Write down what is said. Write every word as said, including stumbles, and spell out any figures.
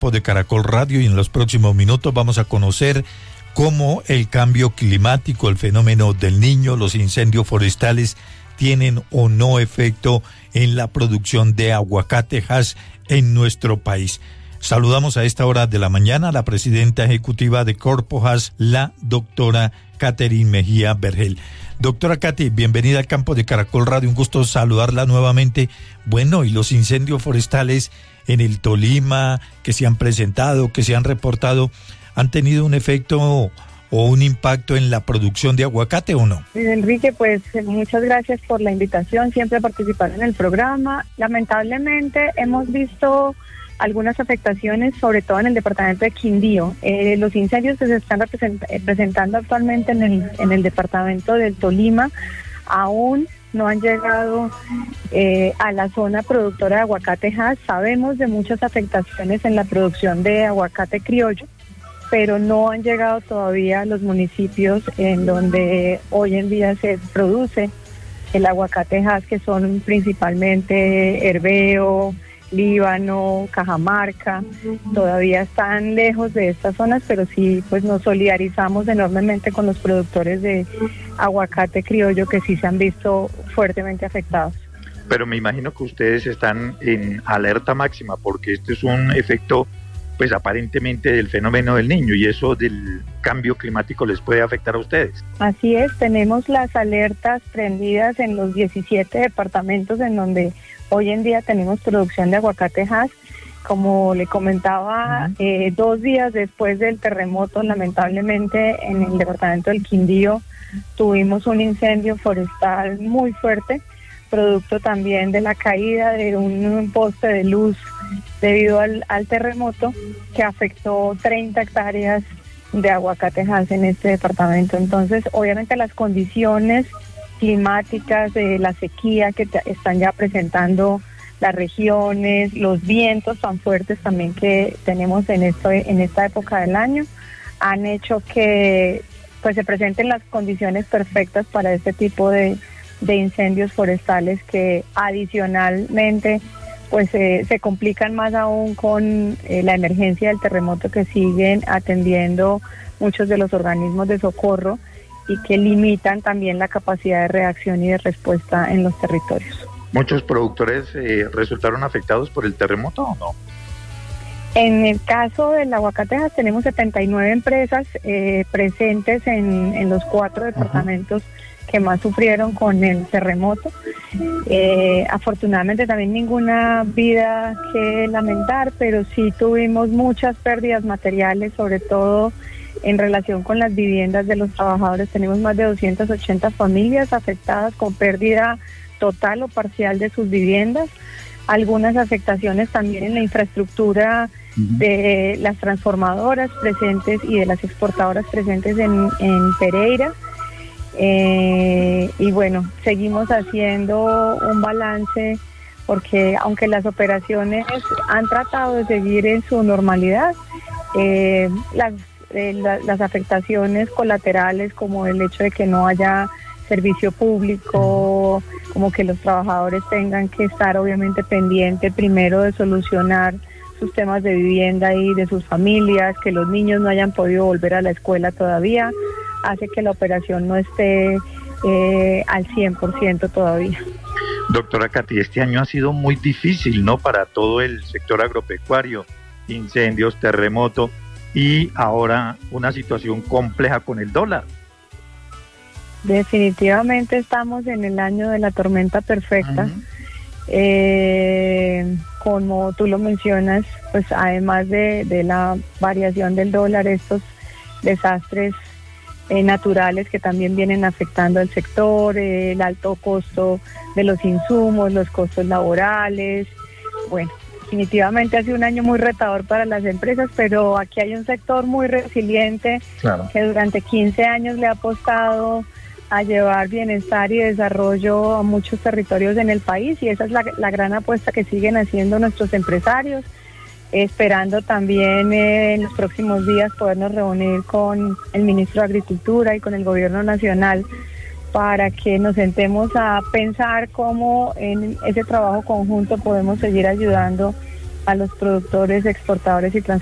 de Caracol Radio, y en los próximos minutos vamos a conocer cómo el cambio climático, el fenómeno del Niño, los incendios forestales tienen o no efecto en la producción de aguacatejas en nuestro país. Saludamos a esta hora de la mañana a la presidenta ejecutiva de Corpojas, la doctora Catherine Mejía Vergel. Doctora Katy, bienvenida al campo de Caracol Radio, un gusto saludarla nuevamente. Bueno, y los incendios forestales en el Tolima que se han presentado, que se han reportado, ¿han tenido un efecto o un impacto en la producción de aguacate o no? Enrique, pues muchas gracias por la invitación, siempre a participar en el programa. Lamentablemente hemos visto algunas afectaciones, sobre todo en el departamento de Quindío. Eh, los incendios que se están represent- presentando actualmente en el, en el departamento del Tolima aún no han llegado eh, a la zona productora de aguacatejas. Sabemos de muchas afectaciones en la producción de aguacate criollo, pero no han llegado todavía a los municipios en donde hoy en día se produce el aguacatejas, que son principalmente Herveo, Líbano, Cajamarca. Todavía están lejos de estas zonas, pero sí, pues nos solidarizamos enormemente con los productores de aguacate criollo que sí se han visto fuertemente afectados. Pero me imagino que ustedes están en alerta máxima, porque este es un efecto, pues aparentemente, del fenómeno del Niño, y eso del cambio climático les puede afectar a ustedes. Así es, tenemos las alertas prendidas en los diecisiete departamentos en donde hoy en día tenemos producción de aguacatejas. Como le comentaba, uh-huh. eh, dos días después del terremoto, lamentablemente en el departamento del Quindío tuvimos un incendio forestal muy fuerte, producto también de la caída de un poste de luz debido al, al terremoto, que afectó treinta hectáreas de aguacatejas en este departamento. Entonces, obviamente las condiciones climáticas de la sequía que te, están ya presentando las regiones, los vientos tan fuertes también que tenemos en esto en esta época del año, han hecho que pues se presenten las condiciones perfectas para este tipo de, de incendios forestales, que adicionalmente pues eh, se complican más aún con eh, la emergencia del terremoto que siguen atendiendo muchos de los organismos de socorro, y que limitan también la capacidad de reacción y de respuesta en los territorios. ¿Muchos productores eh, resultaron afectados por el terremoto o no? En el caso del aguacatejas tenemos setenta y nueve empresas eh, presentes en, en los cuatro departamentos uh-huh. que más sufrieron con el terremoto. Eh, afortunadamente también ninguna vida que lamentar, pero sí tuvimos muchas pérdidas materiales, sobre todo en relación con las viviendas de los trabajadores. Tenemos más de doscientas ochenta familias afectadas con pérdida total o parcial de sus viviendas. Algunas afectaciones también en la infraestructura uh-huh. de las transformadoras presentes y de las exportadoras presentes en, en Pereira. Eh, y bueno, seguimos haciendo un balance, porque aunque las operaciones han tratado de seguir en su normalidad, eh, las Eh, la, las afectaciones colaterales, como el hecho de que no haya servicio público, como que los trabajadores tengan que estar obviamente pendientes primero de solucionar sus temas de vivienda y de sus familias, que los niños no hayan podido volver a la escuela todavía, hace que la operación no esté eh, al cien por ciento todavía. Doctora Katy, este año ha sido muy difícil, ¿no?, para todo el sector agropecuario, incendios, terremoto, y ahora una situación compleja con el dólar. Definitivamente estamos en el año de la tormenta perfecta. Uh-huh. Eh, como tú lo mencionas, pues además de, de la variación del dólar, estos desastres eh, naturales que también vienen afectando al sector, eh, el alto costo de los insumos, los costos laborales. Bueno, definitivamente ha sido un año muy retador para las empresas, pero aquí hay un sector muy resiliente, claro, que durante quince años le ha apostado a llevar bienestar y desarrollo a muchos territorios en el país, y esa es la, la gran apuesta que siguen haciendo nuestros empresarios, esperando también eh, en los próximos días podernos reunir con el ministro de Agricultura y con el gobierno nacional para que nos sentemos a pensar cómo en ese trabajo conjunto podemos seguir ayudando a los productores, exportadores y transportadores